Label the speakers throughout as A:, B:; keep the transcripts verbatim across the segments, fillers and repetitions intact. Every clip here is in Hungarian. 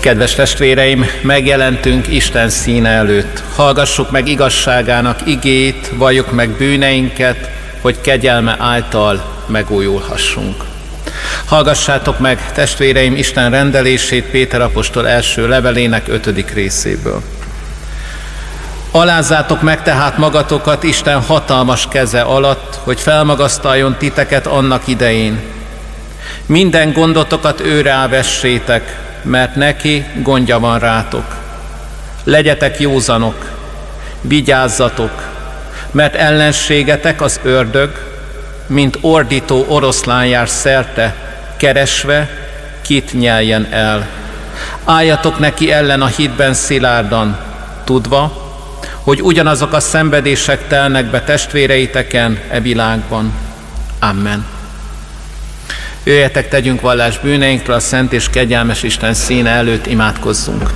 A: Kedves testvéreim, megjelentünk Isten színe előtt. Hallgassuk meg igazságának igéit, valljuk meg bűneinket, hogy kegyelme által megújulhassunk. Hallgassátok meg, testvéreim, Isten rendelését Péter apostol első levelének ötödik részéből. Alázátok meg tehát magatokat Isten hatalmas keze alatt, hogy felmagasztaljon titeket annak idején. Minden gondotokat őre vessétek, mert neki gondja van rátok. Legyetek józanok, vigyázzatok, mert ellenségetek az ördög, mint ordító oroszlán jár szerte, keresve, kit nyeljen el. Álljatok neki ellen a hitben szilárdan, tudva, hogy ugyanazok a szenvedések telnek be testvéreiteken e világban. Amen. Jöjjetek, tegyünk vallás bűneinkről, a szent és kegyelmes Isten színe előtt imádkozzunk.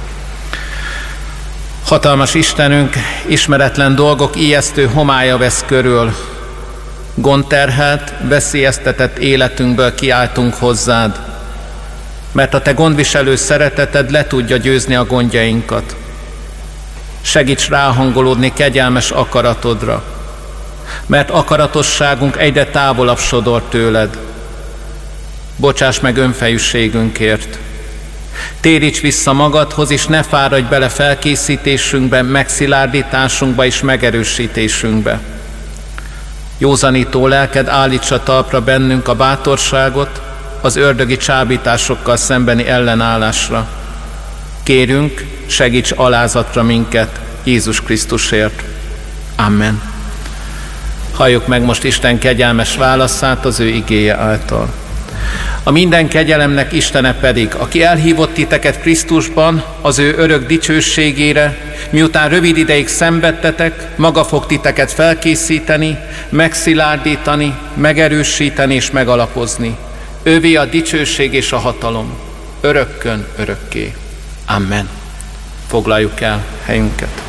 A: Hatalmas Istenünk, ismeretlen dolgok ijesztő homálya vesz körül. Gondterhelt, veszélyeztetett életünkből kiáltunk hozzád, mert a te gondviselő szereteted le tudja győzni a gondjainkat. Segíts ráhangolódni kegyelmes akaratodra, mert akaratosságunk egyre távolabb sodor tőled. Bocsáss meg önfejűségünkért. Téríts vissza magadhoz, és ne fáradj bele felkészítésünkbe, megszilárdításunkba és megerősítésünkbe. Józanító lelked állítsa talpra bennünk a bátorságot az ördögi csábításokkal szembeni ellenállásra. Kérünk, segíts alázatra minket Jézus Krisztusért. Amen. Halljuk meg most Isten kegyelmes válaszát az ő igéje által. A minden kegyelemnek Istene pedig, aki elhívott titeket Krisztusban az ő örök dicsőségére, miután rövid ideig szenvedtetek, maga fog titeket felkészíteni, megszilárdítani, megerősíteni és megalapozni. Ővé a dicsőség és a hatalom, örökkön örökké. Amen. Foglaljuk el helyünket.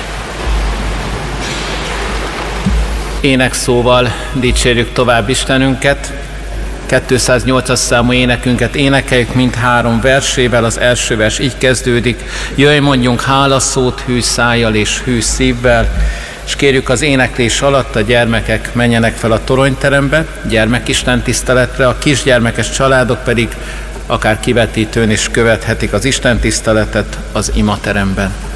A: Énekszóval dicsérjük tovább Istenünket. kétszáznyolcas számú énekünket énekeljük mind három versével. Az első vers így kezdődik: jöjj, mondjunk hálaszót hű szájjal és hű szívvel, és kérjük az éneklés alatt a gyermekek menjenek fel a toronyterembe, gyermekisten tiszteletre, a kisgyermekes családok pedig akár kivetítőn is követhetik az Isten tiszteletet az imateremben.